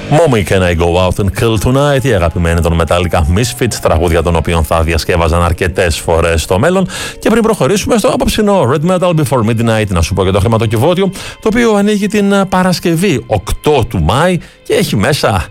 Mommy Can I Go Out and Kill Tonight, η αγαπημένη των Metallica Misfits, τραγούδια των οποίων θα διασκεύαζαν αρκετές φορές στο μέλλον. Και πριν προχωρήσουμε στο απόψινό Red Metal Before Midnight, να σου πω και το χρηματοκιβώτιο, το οποίο ανοίγει την Παρασκευή 8 του Μάη και έχει μέσα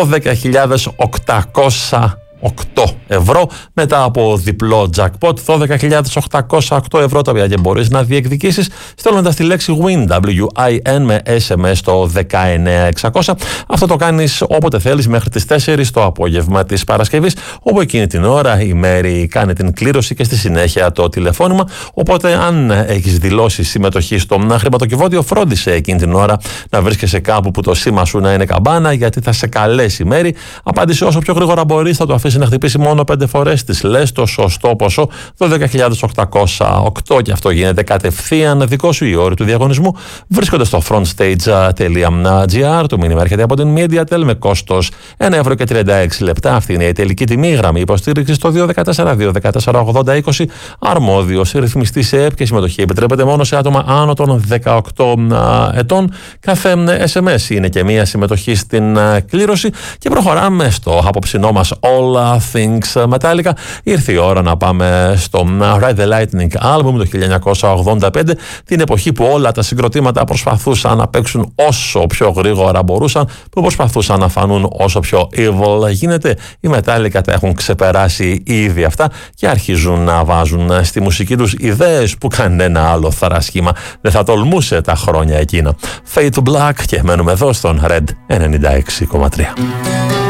12.808 ευρώ μετά από διπλό jackpot, 12.808 ευρώ, τα οποία και μπορείς να διεκδικήσεις στέλνοντας τη λέξη WIN, W-I-N, με SMS στο 19600. Αυτό το κάνεις όποτε θέλεις μέχρι τις 4 το απόγευμα της Παρασκευής, όπου εκείνη την ώρα η Μέρη κάνει την κλήρωση και στη συνέχεια το τηλεφώνημα. Οπότε αν έχεις δηλώσει συμμετοχή στο χρηματοκιβώτιο, φρόντισε εκείνη την ώρα να βρίσκεσαι κάπου που το σήμα σου να είναι καμπάνα, γιατί θα σε καλέσει η Μέρη. Απάντησε όσο πιο γρήγορα μπορείς, θα το αφήσει να χτυπήσει μόνο 5 φορές, της λες το σωστό ποσό, 12.808, και αυτό γίνεται κατευθείαν δικό σου. Οι όροι του διαγωνισμού βρίσκονται στο frontstage.gr. Το μήνυμα έρχεται από την Mediatel με κόστος 1,36 €. Αυτή είναι η τελική τιμή. Γραμμή υποστήριξη στο 214-214-80-20. Αρμόδιος ρυθμιστής ΕΕΠ, και συμμετοχή επιτρέπεται μόνο σε άτομα άνω των 18 ετών. Κάθε SMS είναι και μία συμμετοχή στην κλήρωση. Και προχωράμε στο απόψινό μας All Things Metallica. Ήρθε η ώρα να πάμε στο Ride the Lightning album το 1985, την εποχή που όλα τα συγκροτήματα προσπαθούσαν να παίξουν όσο πιο γρήγορα μπορούσαν, που προσπαθούσαν να φανούν όσο πιο evil γίνεται. Οι Metallica τα έχουν ξεπεράσει ήδη αυτά και αρχίζουν να βάζουν στη μουσική τους ιδέες που κανένα άλλο θαρασχήμα δεν θα τολμούσε τα χρόνια εκείνα. Fade to Black, και μένουμε εδώ στον Red 96,3.